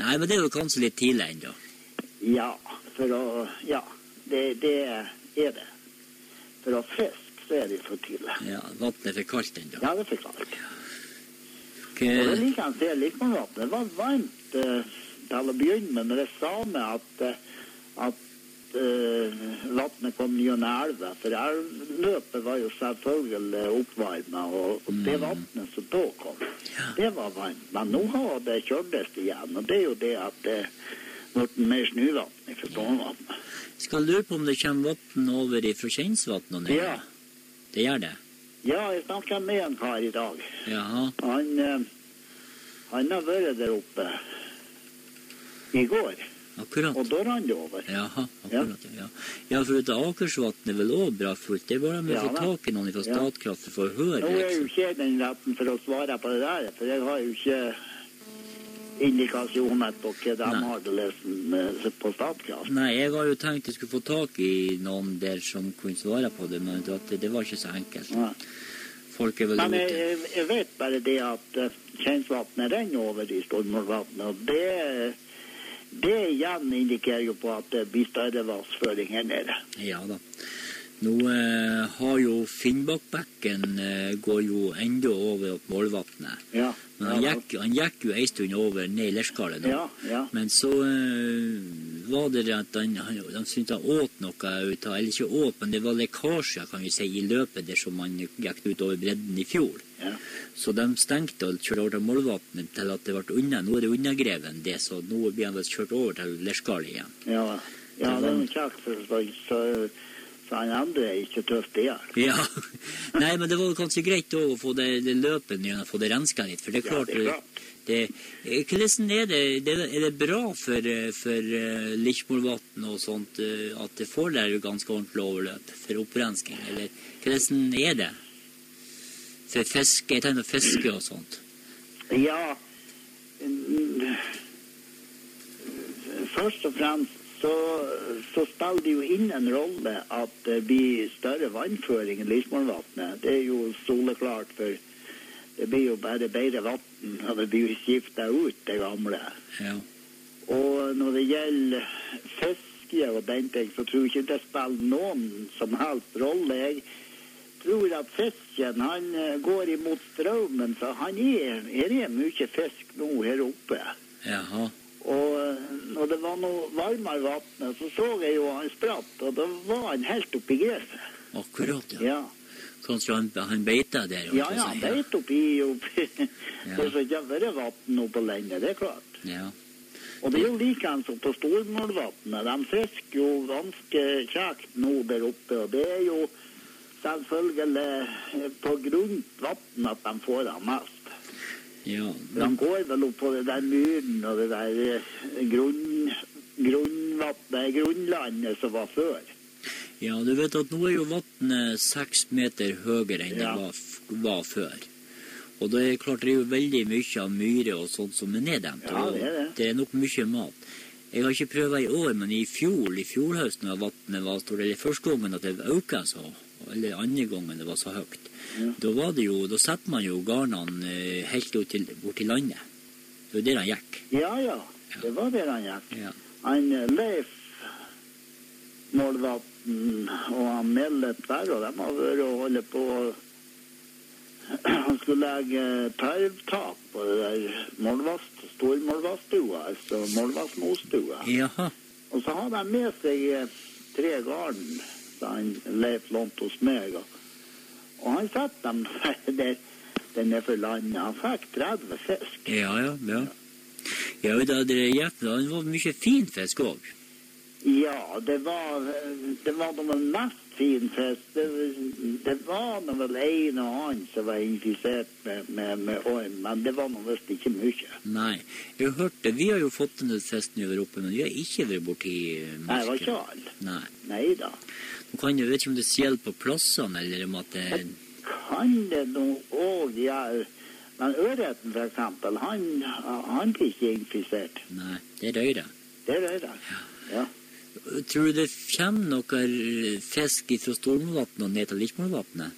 Nei, men det jo kanskje litt tidlig ennå. Ja, det er det. For å fisk, så er det for tidlig. Ja, vattnet for kaldt ennå. Ja, det er for kaldt. Okay. Og det liker han til Lismannvatnet. Det var varmt til å begynne med, når jeg sa med at vattnet kom gjennom elva, for elvløpet var jo selvfølgelig oppvarmet, og det vattnet som da kom, det var varmt. Men nå har det kjørtes igjen, og det er jo det at det ble mer snøvatten i Stormvatnet. Skal jeg lure på om det kommer vatten over fra Kjensvatn og ned? Ja. Det gjør det? Ja, jeg snakket med en kar i dag. Jaha. Han har vært der oppe i går. Akkurat. Og da rann det over. Jaha, akkurat, ja. Ja, for at Akersvatn er vel også bra fullt. Det er bare med å få tak i noen fra Statkraft for å høre. Nå er jo ikke den retten for å svare på det der, for jeg har jo ikke indikasjoner på hva de har det lest på Statkraft. Nei, jeg har jo tenkt jeg skulle få tak i noen der som kunne svare på det, men det var ikke så enkelt. Nei. Folk er vel men ute. Jeg vet bare det at Kjensvatnet renner over i Stormvatnet, og det igjen indikerer jo på at det blir større vassføring her nede. Ja da. Nå har jo Finnbakkbekken går jo enda over opp Målvatnet. Ja. Men han gikk jo en stund over ned i Lerskalet nå. Ja. Men så var det at han syntes han åt noe ut av, eller ikke åt, men det var lekkasjer, kan vi si, i løpet der som han gikk ut over bredden i fjor. Ja. Så de stengte og kjørte over til Målvatnet til at det ble unna. Nå er det undergreven det, så nå blir han vel kjørt over til Lerskalet igjen. Ja, det er en kjakt, så han andre er ikke tøft det her. Ja, nei, men det var kanskje greit å få det løpet igjen, å få det rensket litt, for det er klart, hvordan er det? Er det bra for Lichmorvatn og sånt, at det får der ganske ordentlig overløp for opprensking, eller hvordan er det? For fiske, jeg tenker fiske og sånt. Ja, først og fremst så spiller det jo inn en rolle at det blir større vannføring i Lismannvatnet. Det er jo soleklart, for det blir jo bare bedre vatten, og det blir jo skiftet ut det gamle. Ja. Og når det gjelder fiske og den ting, så tror jeg ikke det spiller noen som helst rolle. Jeg tror at fisken, han går imot strømmen, så han er mye fisk nå her oppe. Jaha. Og når det var noe varmere vattnet, så jeg jo han spratt, og da var han helt oppi gresset. Akkurat, ja. Kanskje han beita der? Ja, han beit oppi. Det så ikke vært vatten oppe lenge, det er klart. Ja. Og det er jo likens som på Stormålvatnet. De fisker jo ganske kjekt nå der oppe, og det er jo selvfølgelig på grunt vatten at de får av mest. Ja, de går vel opp på det der myren og det der grunnlandet som var før. Ja, du vet at nå er jo vattnet 6 meter høyere enn det var før. Og det er klart det er jo veldig mye av myre og sånt som er neddemt. Ja, det er det. Det er nok mye mat. Jeg har ikke prøvet i år, men i fjolhøsten av vattnet var stor, eller første gangen at det økte så, eller andre gangen det var så høyt. Ja. Da setter man jo garnene helt bort til landet. Det var der han gikk. Ja, det var der han gikk. Ja. Han Leif Målvatn og han Mellet der, og de har vært og holdt på. Han skulle legge tarvtak på det der stormålvaststua, altså målvastmostua. Jaha. Og så hadde han med seg 3 garn, så han Leif lånte hos meg, og han satt dem der for landet. Han fikk 30 fisk. Ja. Ja, det var mye fin fisk også. Ja, det var noe mest fin fisk. Det var noe vel en og annen som var infisert med orm, men det var noe visst ikke mye. Nei, jeg har hørt det. Vi har jo fått en del fisk når vi var oppe, men vi har ikke vært borti masken. Nei, det var ikke all. Nei da. Jeg vet ikke om det gjelder på plassene, eller om at det... Kan det noe også gjøre, men ørreten for eksempel, han blir ikke infisert. Nei, det er røyre. Det er røyre, ja. Tror du det kommer noe fisk fra Stormålvatnet og ned til Lichmorvatnet?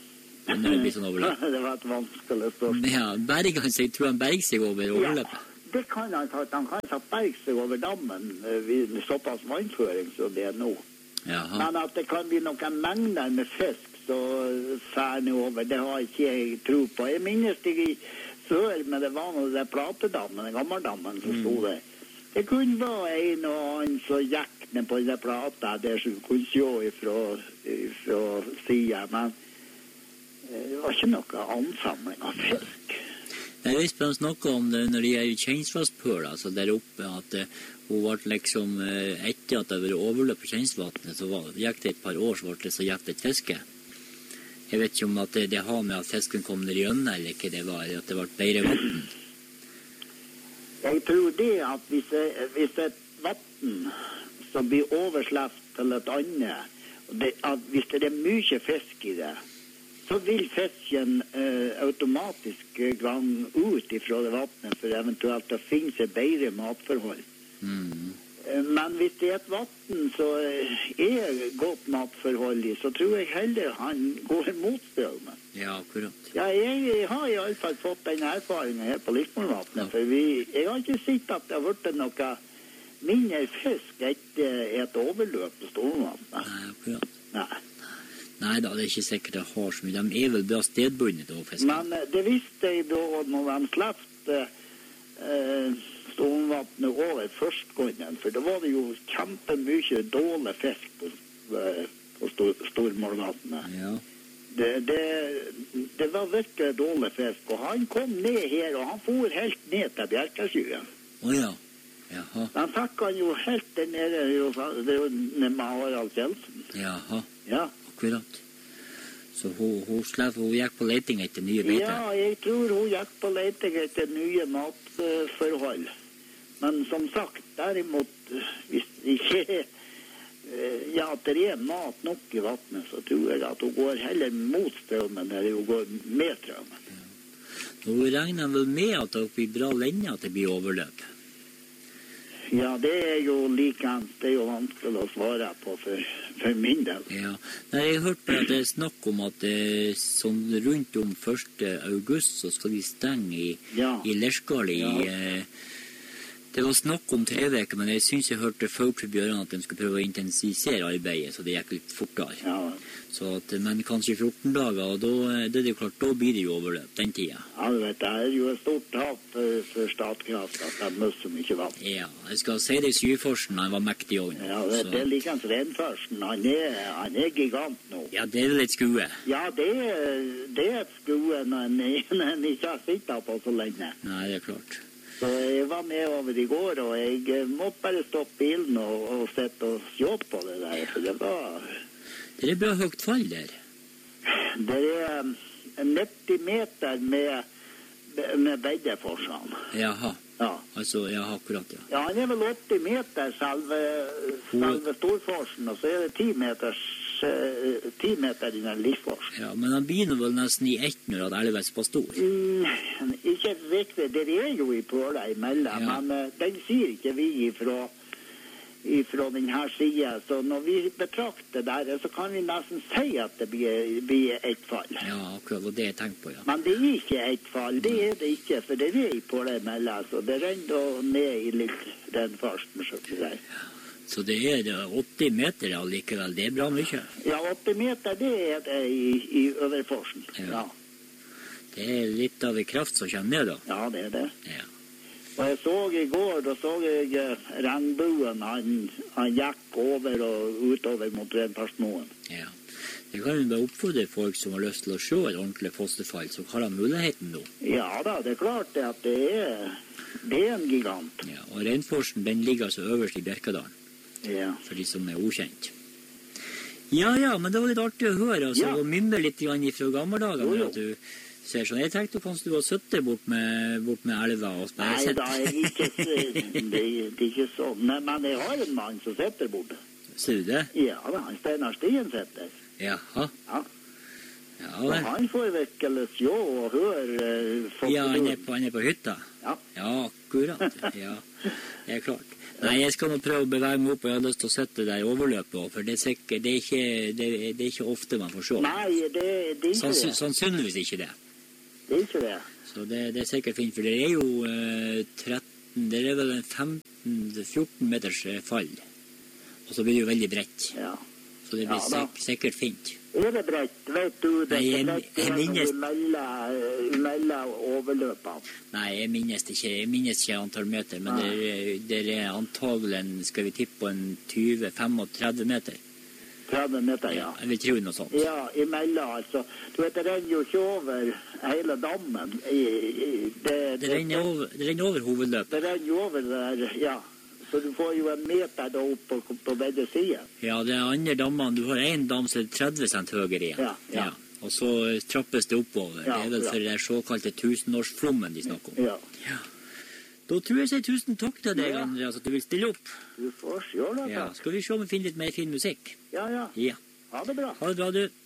Når det blir sånn overløp? Det var et vanskelig spørsmål. Ja, berger han seg, tror han berger seg over overløpet? Ja, det kan han sagt. Han kan sagt berg seg over dammen ved såpass vannføring som det nå. Jaha. Men at det kan bli noen mengder med fisk så færne over, det har ikke jeg tro på. Jeg minnes det før, men det var noe der platedammen, den gammaldammen som stod der. Det kunne være en og annen som gikk ned på den plata der som kunne se ifra siden, men det var ikke noe ansamling av fisk. Jeg visste noe om det når det gjelder Kjensvasspøl, altså der oppe, at hun ble liksom, etter at det var overløp på Kjensvatnet, så gikk det et par år, så ble det så jevnt et fiske. Jeg vet ikke om at det har med at fisken kom ned i øynene, eller ikke det var, at det ble bedre vatten. Jeg tror det at hvis et vatten som blir oversleft til et annet, at hvis det er mye fisk i det, så vil fisken automatisk gang ut ifra det vattnet for eventuelt å finne seg bedre matforhold. Men hvis det er et vatten som er godt matforhold i, så tror jeg heller han går mot strømmen. Ja, akkurat. Ja, jeg har i alle fall fått den erfaringen her på Liksmorvatnet, for jeg har ikke sett at det har vært noe mindre fisk etter et overløp på Storvatnet. Nei, akkurat. Nei. Nei da, det er ikke sikkert det har så mye. De er vel bra stedbundet å fiske. Men det visste jeg da når de slepte Storvatnet over førstgånden, for da var det jo kjempemye dårlig fisk på Stormålvatnet. Ja. Det var virkelig dårlig fisk, og han kom ned her, og han for helt ned til Bjerkasjøen. Åja, jaha. Han fikk han jo helt der nede med Harald Kjeldsen. Jaha. Ja. Akkurat. Så hun gikk på leting etter nye beiter? Ja, jeg tror hun gikk på leting etter nye matforhold. Men som sagt, derimot, hvis ikke at det er mat nok i vattnet, så tror jeg at hun går heller mot strømmen eller hun går med strømmen. Ja. Hun regner vel med at det blir bra lenge at det blir overløp? Ja, det er jo likens. Det er jo vanskelig å svare på for min del. Ja. Nei, jeg hørte at det er snakk om at sånn rundt om 1. august så skal de stenge i Lerskali. Ja. Det var snakk om 3 uker, men jeg synes jeg hørte folk på Bjørn at de skulle prøve å intensivere arbeidet, så det gikk litt fortere. Ja. Så men kanskje 14 dager, og da det er jo klart, da blir det jo overløp, den tiden. Ja, du vet, det er jo et stort tap for Statkraft at de møter så mye vann. Ja, jeg skal si det, Syforsen, han var mektig også. Ja, det er likens Renforsen, han er gigant nå. Ja, det er vel et skue. Ja, det er et skue når en ikke har sittet på så lenge. Nei, det er klart. Så jeg var med over i går, og jeg måtte bare stoppe bilen og sette og se på det der, for det var... Det er bra høyt fall der. Det er 90 meter med beddeforsene. Jaha. Ja. Altså, ja, akkurat, ja. Ja, han er vel 80 meter selve Storforsen, og så er det 10 meter i den Lillforsen. Ja, men han blir vel nesten i ett når at elva er så stor. Ikke riktig, det er jo i pøla imellom, men den sier ikke vi ifra denne siden, så når vi betrakter der, så kan vi nesten si at det blir et fall. Ja, akkurat, og det jeg tenkt på, ja. Men det er ikke et fall, det er det ikke, for det er i pøla imellom, så det renner ned i litt den farsten, så vi sier. Så det er 80 meter allikevel, det er bra mye. Ja, 80 meter, det er det i Øverforsen, ja. Det er litt av en kraft som kommer ned da. Ja, det er det. Ja. Og jeg så i går, da så jeg regnbuen, han gikk over og utover mot Renfarsmoen. Ja, det kan jo bare oppfordre folk som har lyst til å se et ordentlig fosterfall, så har de muligheten nå. Ja da, det er klart at det er en gigant. Ja, og Renforsen, den ligger altså øverst i Bjerkadalen. Ja. For de som er ukjent. Ja, men det var litt artig å høre, altså, og mimre litt fra gammeldagen, med at du ser sånn. Jeg tenkte kanskje du har suttet bort med elva og bare sett. Nei da, det er ikke sånn. Men jeg har en mann som sitter borte. Ser du det? Ja, han Steinar Stien sitter. Jaha. Ja. Ja, han får virkelig se og høre. Ja, han er på hytta? Ja. Ja, akkurat. Ja, det er klart. Nei, jeg skal nå prøve å bevege meg opp, og jeg har lyst til å sette der overløpet også, for det er ikke ofte man får se. Nei, det er ikke det. Sannsynligvis ikke det. Det er ikke det. Så det er sikkert fint, for det er jo kanten, der er vel en 15-14 meters fall. Og så blir det jo veldig bredt. Ja. Så det blir sikkert fint. Er det bredt? Vet du det? Nei, jeg minnes... Imellom overløpene. Nei, jeg minnes ikke antall meter, men det er antagelig, skal vi tippe på en 20-35 meter. 30 meter, ja. Jeg vil tro noe sånt. Ja, imellom, altså. Du vet, det renner jo ikke over hele dammen. Det renner over hovedløpet. Det renner jo over der, ja. Så du får jo en meter da opp på begge sider. Ja, det er andre dammene. Du har en dam som er 30 cent høyere igjen. Ja. Og så trappes det oppover. Ja, det er vel for den såkalte tusenårsflommen de snakker om. Ja. Da tror jeg tusen takk til deg, Andreas, at du vil stille opp. Du får gjøre det. Ja, skal vi se om vi finner litt mer fin musikk? Ja. Ja. Ha det bra. Ha det bra, du.